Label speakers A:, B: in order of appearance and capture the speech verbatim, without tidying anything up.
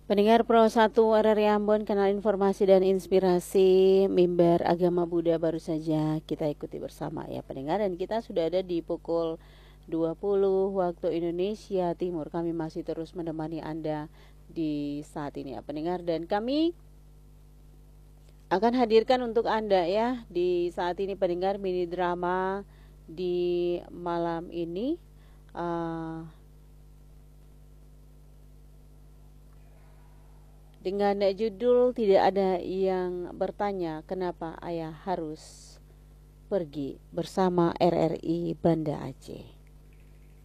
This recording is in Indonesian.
A: Pendengar Pro satu R R I Ambon, kanal informasi dan inspirasi mimbar agama Buddha baru saja kita ikuti bersama ya pendengar, dan kita sudah ada di pukul dua puluh waktu Indonesia Timur. Kami masih terus menemani Anda di saat ini ya pendengar, dan kami akan hadirkan untuk Anda ya di saat ini pendengar mini drama di malam ini. Uh, Dengan judul Tidak Ada Yang Bertanya Kenapa Ayah Harus Pergi bersama R R I Banda Aceh.